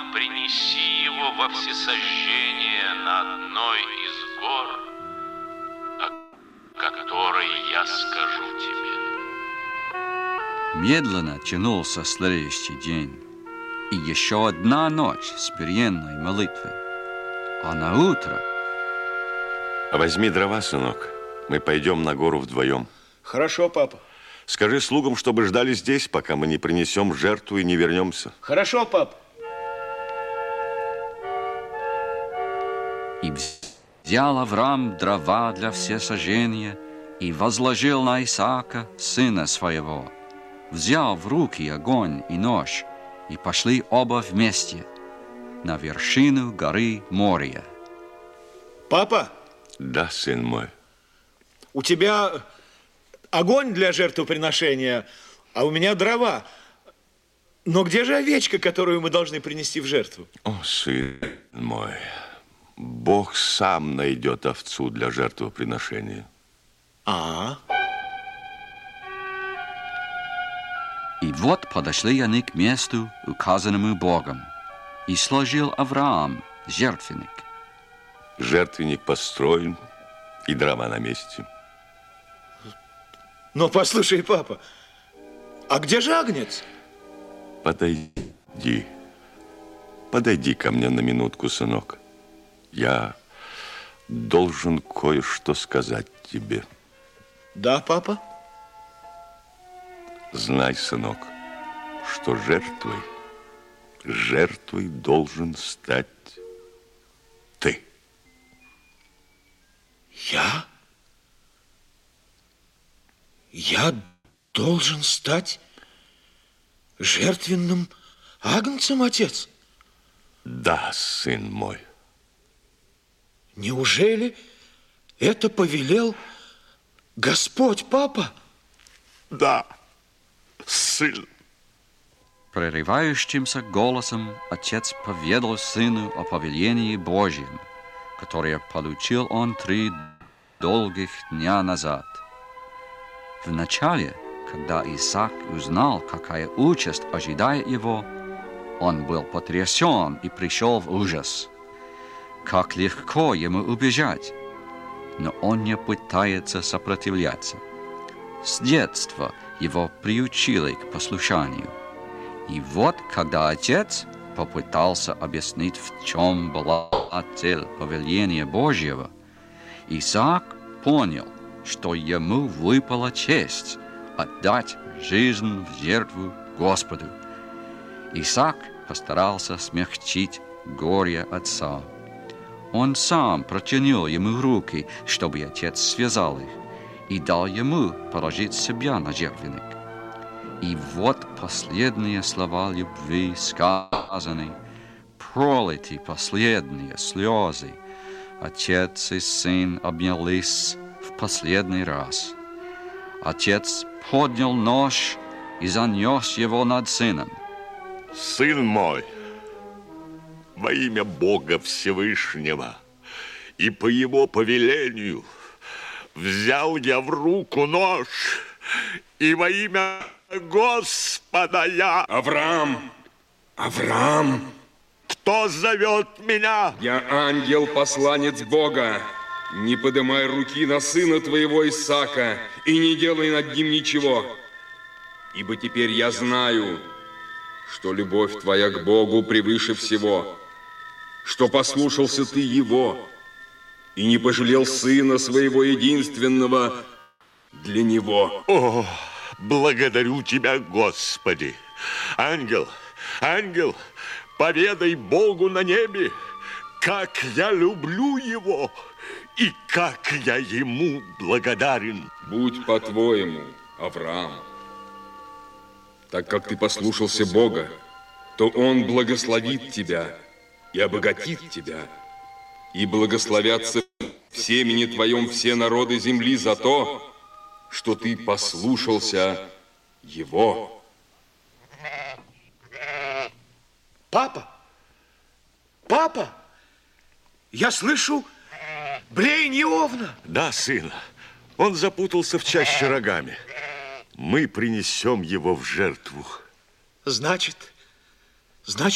принеси его во всесожжение на одной из гор, о которой я скажу тебе. Медленно тянулся следующий день, и еще одна ночь смиренной молитвы. А на утро... Возьми дрова, сынок. Мы пойдем на гору вдвоем. Хорошо, папа. Скажи слугам, чтобы ждали здесь, пока мы не принесем жертву и не вернемся. Хорошо, папа. И взял Авраам дрова для всесожжения и возложил на Исаака, сына своего. Взял в руки огонь и нож, и пошли оба вместе на вершину горы Мория. Папа? Да, сын мой. У тебя огонь для жертвоприношения, а у меня дрова. Но где же овечка, которую мы должны принести в жертву? О, сын мой, Бог сам найдет овцу для жертвоприношения. И вот подошли они к месту, указанному Богом, и сложил Авраам жертвенник. Жертвенник построен, и дрова на месте. Но послушай, папа, а где же агнец? Подойди. Подойди ко мне на минутку, сынок. Я должен кое-что сказать тебе. Да, папа? Знай, сынок, что жертвой должен стать ты. Я? Я должен стать жертвенным агнцем, отец? Да, сын мой. Неужели это повелел Господь, папа? Да, сын. Прерывающимся голосом отец поведал сыну о повелении Божьем, которое получил он 3 долгих дня назад. Вначале, когда Исаак узнал, какая участь ожидает его, он был потрясен и пришел в ужас. Как легко ему убежать, но он не пытается сопротивляться. С детства его приучили к послушанию. И вот, когда отец попытался объяснить, в чем была цель повеления Божьего, Исаак понял, что ему выпала честь отдать жизнь в жертву Господу. Исаак постарался смягчить горе отца. Он сам протянул ему руки, чтобы отец связал их, и дал ему положить себя на жертвенник. И вот последние слова любви сказаны, пролиты последние слезы. Отец и сын обнялись в последний раз. Отец поднял нож и занес его над сыном. Сын мой, во имя Бога Всевышнего и по его повелению взял я в руку нож, и во имя Господа я... Авраам! Авраам! Кто зовет меня? Я ангел, посланец Бога. Не подымай руки на сына твоего Исаака и не делай над ним ничего. Ибо теперь я знаю, что любовь твоя к Богу превыше всего, что послушался ты его и не пожалел сына своего единственного для него. О, благодарю тебя, Господи! Ангел, ангел, поведай Богу на небе, как я люблю его и как я ему благодарен. Будь по-твоему, Авраам. Так как ты послушался Бога, то Он благословит тебя и обогатит тебя, и благословятся в семени твоем все народы земли за то, что ты послушался Его. Папа! Папа! Я слышу блеяние овна. Да, сын, он запутался в чаще рогами. Мы принесем его в жертву. Значит,